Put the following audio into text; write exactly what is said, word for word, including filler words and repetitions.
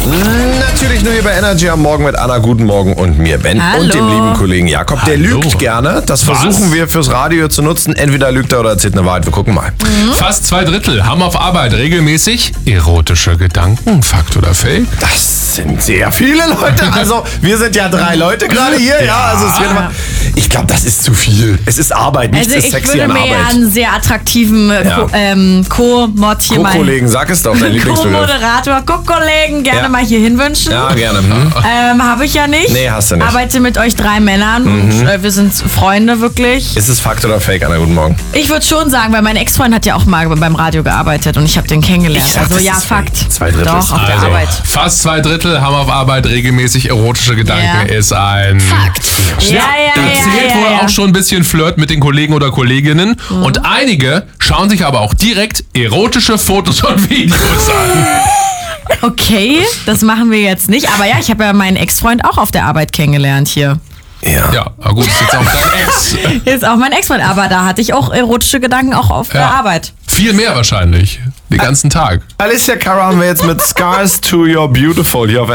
Natürlich nur hier bei Energy am Morgen mit Anna. Guten Morgen und mir, Ben. Hallo. Und dem lieben Kollegen Jakob. Der Hallo. lügt gerne. Das Was? versuchen wir fürs Radio zu nutzen. Entweder lügt er oder erzählt eine Wahrheit. Wir gucken mal. Fast zwei Drittel haben auf Arbeit regelmäßig erotische Gedanken. Fakt oder Fake? Das sind sehr viele Leute. Also, wir sind ja drei Leute gerade hier. Ja, also es wird immer. Ich glaube, das ist zu viel. Es ist Arbeit, nichts Also ist ich sexy würde an mir ja Arbeit. einen sehr attraktiven äh, Ja. Co- ähm, Co-Mod hier mal... Co-Kollegen, sag es doch, dein Lieblingsbegriff. Co-Moderator, Co-Kollegen gerne Ja. mal hier hinwünschen. Ja, gerne. Hm? Ähm, habe ich ja nicht. Nee, hast du nicht. Arbeite mit euch drei Männern und äh, wir sind Freunde wirklich. Ist es Fakt oder Fake, Anna? Guten Morgen. Ich würde schon sagen, weil mein Ex-Freund hat ja auch mal beim Radio gearbeitet und ich habe den kennengelernt. Ich sag, Also das ja, ist Fakt. Fake. Zwei Drittel Doch, ist auf der Also, Arbeit. fast zwei Drittel haben auf Arbeit regelmäßig erotische Gedanken. Ja. Ist ein Fakt. Ja, ja, Da ja, zählt ja, wohl ja. auch schon ein bisschen Flirt mit den Kollegen oder Kolleginnen. Und einige schauen sich aber auch direkt erotische Fotos und Videos an. Okay, das machen wir jetzt nicht. Aber ja, ich habe ja meinen Ex-Freund auch auf der Arbeit kennengelernt hier. Ja. Ja, na gut, ist jetzt auch dein Ex. Ist auch mein Ex-Freund, aber da hatte ich auch erotische Gedanken auch auf der Ja. Arbeit. Viel mehr wahrscheinlich. Den ganzen Tag. Alicia Cara haben wir jetzt mit Scars to Your Beautiful hier auf